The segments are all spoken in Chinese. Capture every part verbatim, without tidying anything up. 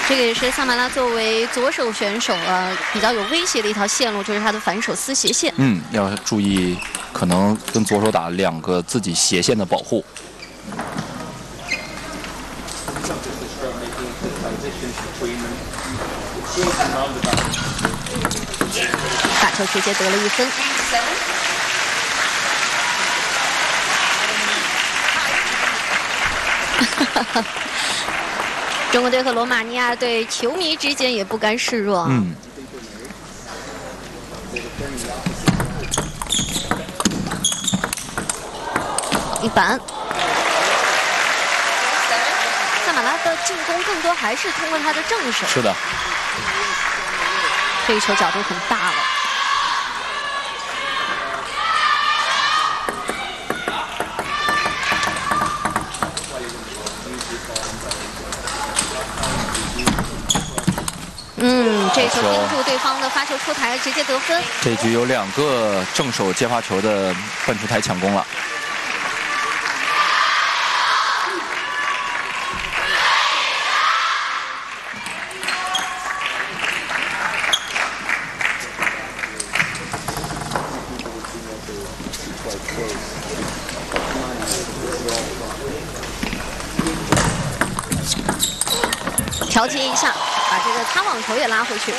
这个也是萨马拉作为左手选手呃比较有威胁的一条线路，就是他的反手撕斜线。 嗯，要注意，可能跟左手打两个自己斜线的保护。 打球直接得了一分。中国队和罗马尼亚队球迷之间也不甘示弱。 嗯。 一板。萨马拉的进攻更多还是通过他的正手。 是的。 这一球角度很大了。嗯，这球盯住对方的发球出台，直接得分。 这局有两个正手接发球的半出台抢攻了。 调节一下，把这个擦网球也拉回去。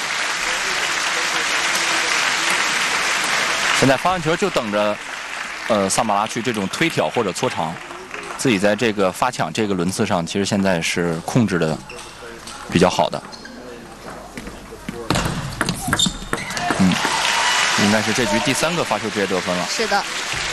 现在发完球就等着，呃，萨马拉去这种推挑或者搓长，自己在这个发抢这个轮次上，其实现在是控制的比较好的。嗯，应该是这局第三个发球直接得分了。 是的。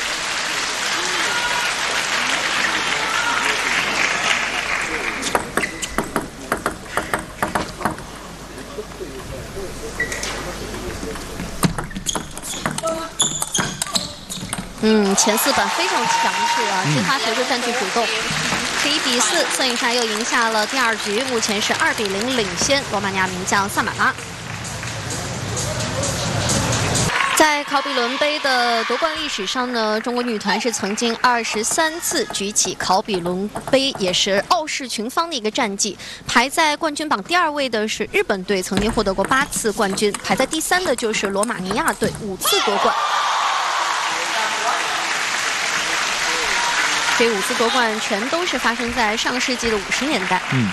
嗯，前四板非常强势啊，接发球就占据主动。十一比四，孙颖莎又赢下了第二局，目前是二比零领先罗马尼亚名将萨马拉。在考比伦杯的夺冠历史上呢，中国女团是曾经二十三次举起考比伦杯，也是傲视群芳的一个战绩。排在冠军榜第二位的是日本队，曾经获得过八次冠军；排在第三的就是罗马尼亚队，五次夺冠。这五次夺冠全都是发生在上世纪的五十年代。 嗯。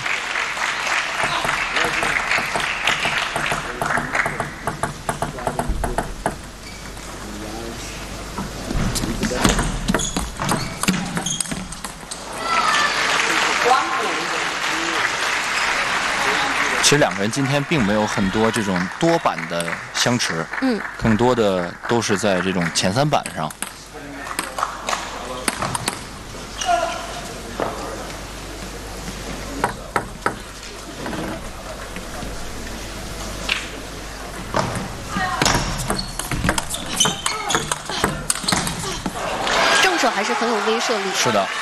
其实两个人今天并没有很多这种多板的相持， 嗯， 更多的都是在这种前三板上。 还是很有威慑力。 是的，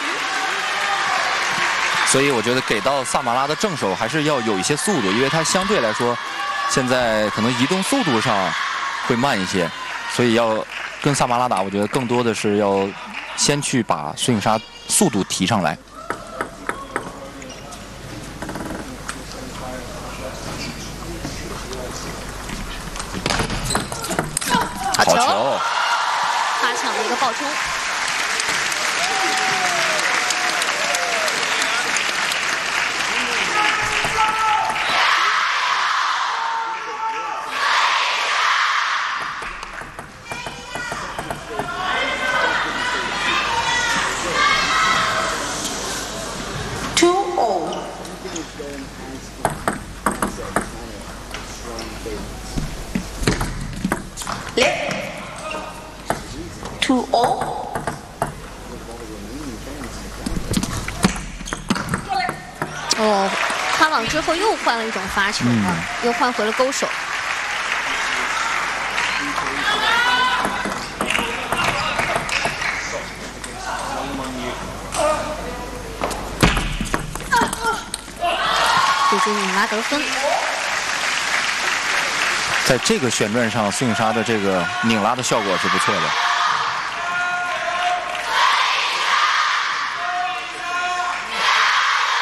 所以我觉得给到萨马拉的正手还是要有一些速度，因为他相对来说现在可能移动速度上会慢一些，所以要跟萨马拉打，我觉得更多的是要先去把孙颖莎速度提上来。 好球！发抢的一个爆冲。 two all。 哦，擦网之后又换了一种发球了，嗯、又换回了勾手。这局拧拉得分。 在这个旋转上，孙颖莎的这个拧拉的效果是不错的。